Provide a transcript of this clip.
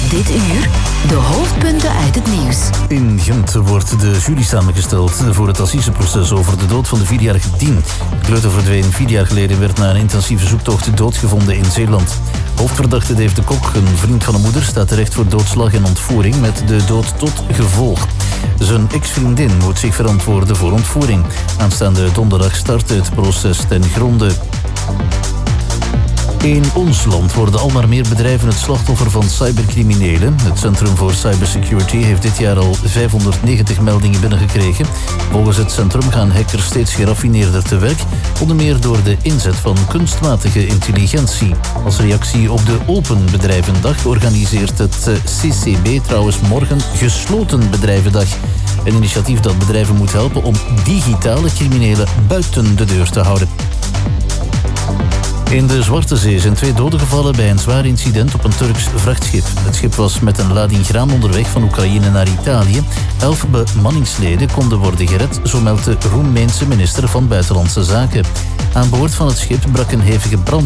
Dit uur de hoofdpunten uit het nieuws. In Gent wordt de jury samengesteld voor het assiseproces over de dood van de 4-jarige Dien. De kleuter verdween 4 jaar geleden, werd na een intensieve zoektocht doodgevonden in Zeeland. Hoofdverdachte Dave de Kok, een vriend van de moeder, staat terecht voor doodslag en ontvoering met de dood tot gevolg. Zijn ex-vriendin moet zich verantwoorden voor ontvoering. Aanstaande donderdag start het proces ten gronde. In ons land worden al maar meer bedrijven het slachtoffer van cybercriminelen. Het Centrum voor Cybersecurity heeft dit jaar al 590 meldingen binnengekregen. Volgens het centrum gaan hackers steeds geraffineerder te werk, onder meer door de inzet van kunstmatige intelligentie. Als reactie op de Open Bedrijvendag organiseert het CCB trouwens morgen Gesloten Bedrijvendag. Een initiatief dat bedrijven moet helpen om digitale criminelen buiten de deur te houden. In de Zwarte Zee zijn 2 doden gevallen bij een zwaar incident op een Turks vrachtschip. Het schip was met een lading graan onderweg van Oekraïne naar Italië. 11 bemanningsleden konden worden gered, zo meldt de Roemeense minister van Buitenlandse Zaken. Aan boord van het schip brak een hevige brand